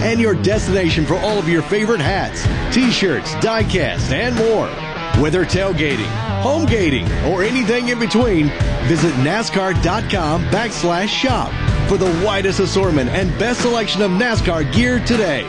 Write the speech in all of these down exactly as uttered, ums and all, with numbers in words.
and your destination for all of your favorite hats, t-shirts, die-cast, and more. Whether tailgating, home gating, or anything in between, visit NASCAR.com backslash shop for the widest assortment and best selection of NASCAR gear today.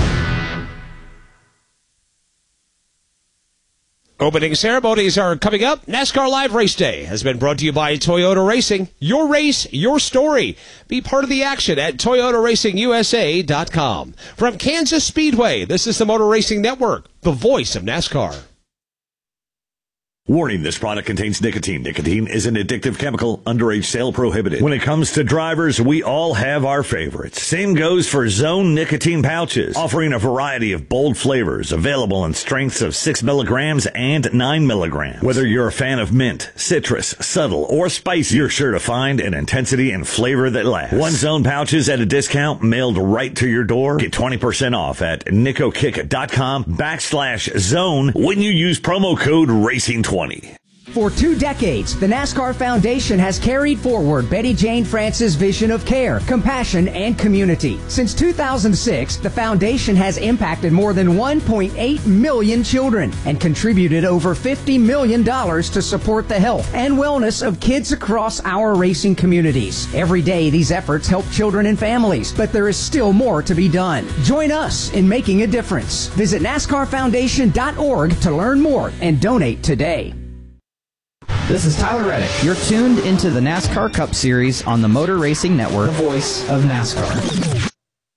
Opening ceremonies are coming up. NASCAR Live Race Day has been brought to you by Toyota Racing. Your race, your story. Be part of the action at Toyota Racing U S A dot com. From Kansas Speedway, this is the Motor Racing Network, the voice of NASCAR. Warning, this product contains nicotine. Nicotine is an addictive chemical. Underage sale prohibited. When it comes to drivers, we all have our favorites. Same goes for Zone nicotine pouches, offering a variety of bold flavors, available in strengths of six milligrams and nine milligrams. Whether you're a fan of mint, citrus, subtle, or spicy, you're sure to find an intensity and flavor that lasts. One Zone pouches at a discount mailed right to your door. Get twenty percent off at nicokick.com backslash zone when you use promo code racing twenty. For two decades, the NASCAR Foundation has carried forward Betty Jane France's vision of care, compassion, and community. Since two thousand six, the foundation has impacted more than one point eight million children and contributed over fifty million dollars to support the health and wellness of kids across our racing communities. Every day, these efforts help children and families, but there is still more to be done. Join us in making a difference. Visit NASCAR Foundation dot org to learn more and donate today. This is Tyler Reddick. You're tuned into the NASCAR Cup Series on the Motor Racing Network, the voice of NASCAR.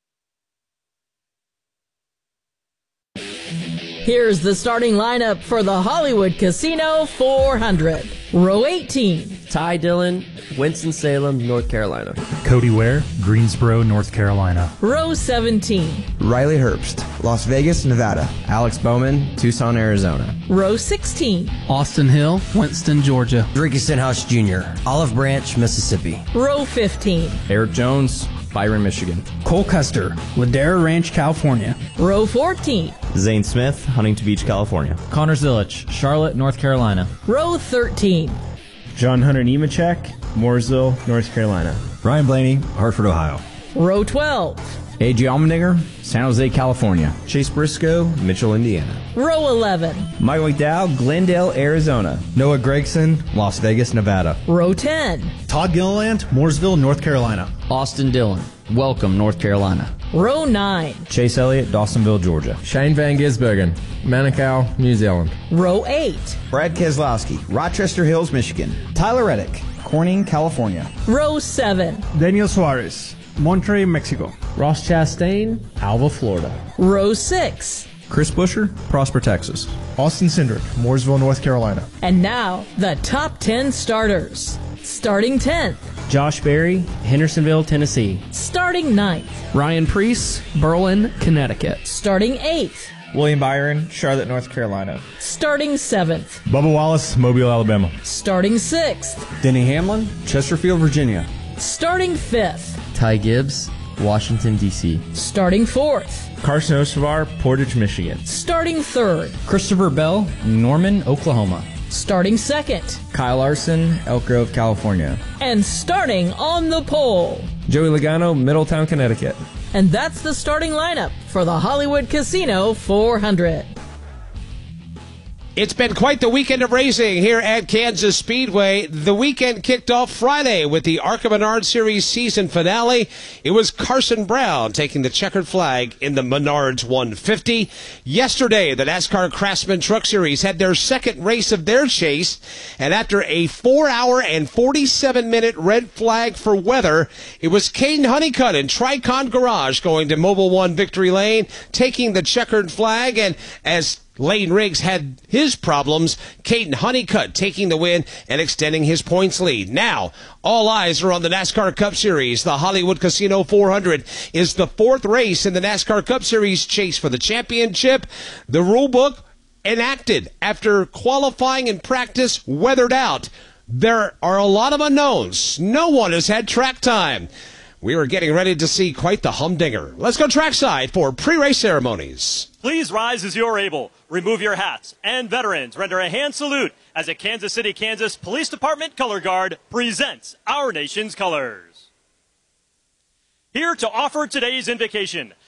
Here's the starting lineup for the Hollywood Casino four hundred. Row eighteen. Ty Dillon, Winston-Salem, North Carolina. Cody Ware, Greensboro, North Carolina. Row seventeen. Riley Herbst, Las Vegas, Nevada. Alex Bowman, Tucson, Arizona. Row sixteen. Austin Hill, Winston, Georgia. Ricky Stenhouse Junior, Olive Branch, Mississippi. Row fifteen. Eric Jones, Byron, Michigan. Cole Custer, Ladera Ranch, California. Row fourteen. Zane Smith, Huntington Beach, California. Connor Zilich, Charlotte, North Carolina. Row thirteen. John Hunter Nemechek, Mooresville, North Carolina. Ryan Blaney, Hartford, Ohio. Row twelve. A J Allmendinger, San Jose, California. Chase Briscoe, Mitchell, Indiana. Row eleven. Michael McDowell, Glendale, Arizona. Noah Gregson, Las Vegas, Nevada. Row ten. Todd Gilliland, Mooresville, North Carolina. Austin Dillon, Welcome, North Carolina. Row nine. Chase Elliott, Dawsonville, Georgia. Shane Van Gisbergen, Manukau, New Zealand. Row eight. Brad Keselowski, Rochester Hills, Michigan. Tyler Reddick, Corning, California. Row seven. Daniel Suarez, Monterrey, Mexico. Ross Chastain, Alva, Florida. Row six. Chris Busher, Prosper, Texas. Austin Cindric, Mooresville, North Carolina. And now, the top ten starters. Starting tenth. Josh Berry, Hendersonville, Tennessee. Starting ninth. Ryan Preece, Berlin, Connecticut. Starting eighth. William Byron, Charlotte, North Carolina. Starting seventh. Bubba Wallace, Mobile, Alabama. Starting sixth. Denny Hamlin, Chesterfield, Virginia. Starting fifth. Ty Gibbs, Washington, D C. Starting fourth. Carson Osavar, Portage, Michigan. Starting third. Christopher Bell, Norman, Oklahoma. Starting second. Kyle Larson, Elk Grove, California. And starting on the pole, Joey Logano, Middletown, Connecticut. And that's the starting lineup for the Hollywood Casino four hundred. It's been quite the weekend of racing here at Kansas Speedway. The weekend kicked off Friday with the ARCA Menard Series season finale. It was Carson Brown taking the checkered flag in the Menards one fifty. Yesterday, the NASCAR Craftsman Truck Series had their second race of their chase, and after a four hour and forty-seven minute red flag for weather, it was Caden Honeycutt in Tricon Garage going to Mobile One Victory Lane, taking the checkered flag, and as Lane Riggs had his problems, Caden Honeycutt taking the win and extending his points lead. Now, all eyes are on the NASCAR Cup Series. The Hollywood Casino four hundred is the fourth race in the NASCAR Cup Series chase for the championship. The rule book enacted after qualifying and practice weathered out. There are a lot of unknowns. No one has had track time. We are getting ready to see quite the humdinger. Let's go trackside for pre-race ceremonies. Please rise as you are able. Remove your hats. And veterans, render a hand salute as a Kansas City, Kansas Police Department Color Guard presents our nation's colors. Here to offer today's invocation,